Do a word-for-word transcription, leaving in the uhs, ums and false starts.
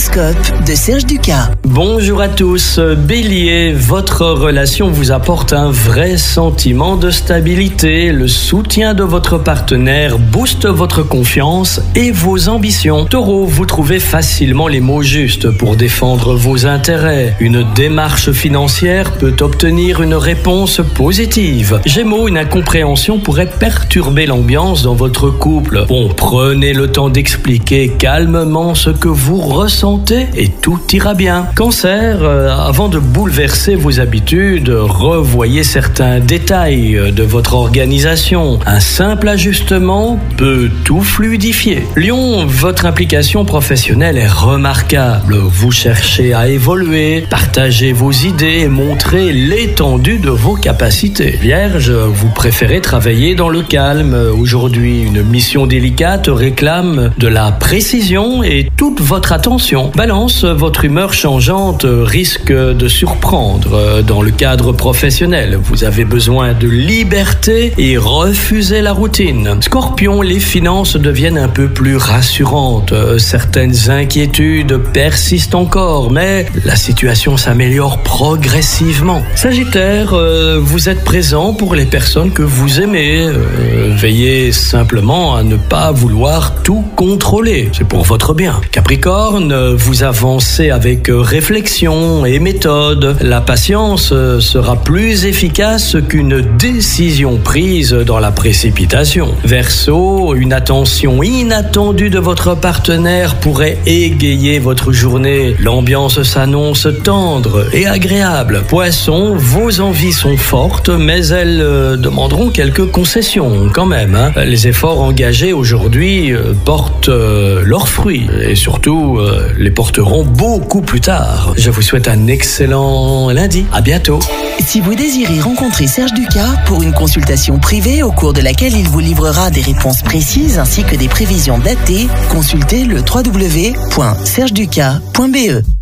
L'horoscope de Serge Ducas. Bonjour à tous, Bélier, votre relation vous apporte un vrai sentiment de stabilité. Le soutien de votre partenaire booste votre confiance et vos ambitions. Taureau, vous trouvez facilement les mots justes pour défendre vos intérêts. Une démarche financière peut obtenir une réponse positive. Gémeaux, une incompréhension pourrait perturber l'ambiance dans votre couple. Bon, prenez le temps d'expliquer calmement ce que vous ressentez et tout ira bien. Cancer, euh, avant de bouleverser vos habitudes, revoyez certains détails de votre organisation. Un simple ajustement peut tout fluidifier. Lion, votre implication professionnelle est remarquable. Vous cherchez à évoluer, partagez vos idées et montrez l'étendue de vos capacités. Vierge, vous préférez travailler dans le calme. Aujourd'hui, une mission délicate réclame de la précision et toute votre attention. Balance, votre humeur changeante risque de surprendre dans le cadre professionnel. Vous avez besoin de liberté et refusez la routine. Scorpion, les finances deviennent un peu plus rassurantes. Certaines inquiétudes persistent encore, mais la situation s'améliore progressivement. Sagittaire, euh, vous êtes présent pour les personnes que vous aimez. Euh, veillez simplement à ne pas vouloir tout contrôler. C'est pour votre bien. Capricorne, vous avancez avec réflexion et méthode. La patience sera plus efficace qu'une décision prise dans la précipitation. Verseau, une attention inattendue de votre partenaire pourrait égayer votre journée. L'ambiance s'annonce tendre et agréable. Poisson, vos envies sont fortes, mais elles euh, demanderont quelques concessions quand même. Hein. Les efforts engagés aujourd'hui euh, portent euh, leurs fruits et surtout euh, les porteront beaucoup plus tard. Je vous souhaite un excellent lundi. À bientôt. Si vous désirez rencontrer Serge Ducas pour une consultation privée au cours de laquelle il vous livrera des réponses précises ainsi que des prévisions datées, consultez le w w w point serge ducas point b e.